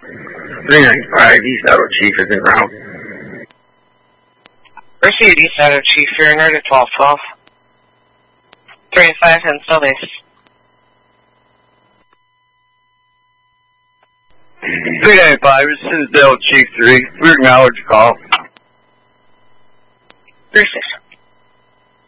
395, East Auto Chief is en route. Proceed, East Auto Chief, you're in route at 1212. 395 and Southeast. 395, this is Dale Chief 3. We acknowledge the call. 36.